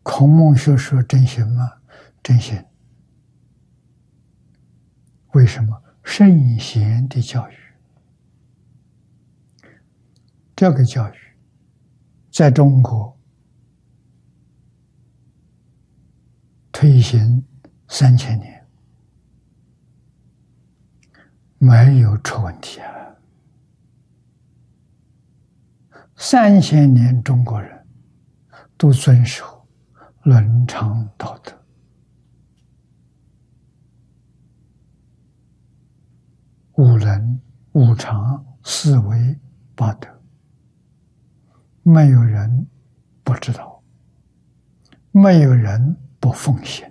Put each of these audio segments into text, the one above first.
孔孟学说真行吗？真行。为什么？圣贤的教育，这个教育在中国推行3000年，没有出问题啊。3000年中国人都遵守伦常道德，五伦、五常、四维、八德，没有人不知道，没有人不奉行。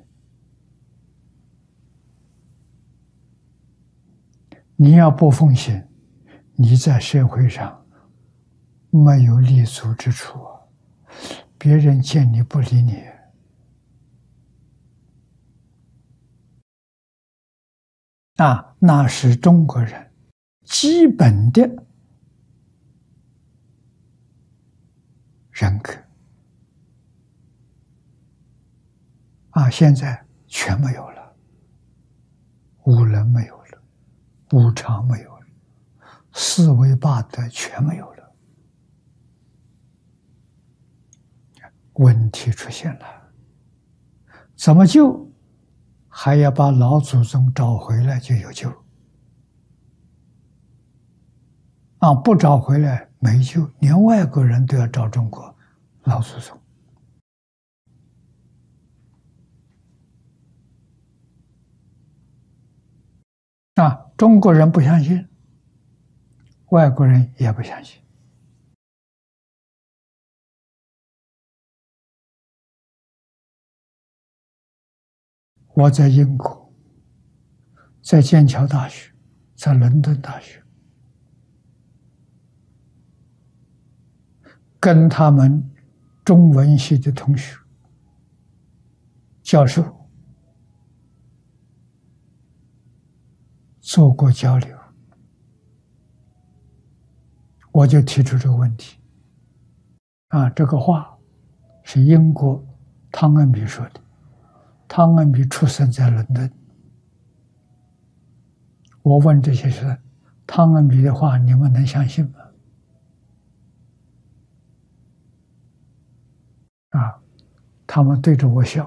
你要不奉行，你在社会上没有立足之处啊，别人见你不理你。那是中国人基本的人格现在全没有了，五伦没有了，五常没有了，四维八德全没有了，问题出现了，怎么救？还要把老祖宗找回来就有救不找回来没救，连外国人都要找中国老祖宗中国人不相信，外国人也不相信。我在英国，在剑桥大学，在伦敦大学，跟他们中文系的同学、教授做过交流，我就提出这个问题这个话是英国汤恩比说的。汤恩比出生在伦敦，我问这些人，汤恩比的话你们能相信吗？他们对着我笑。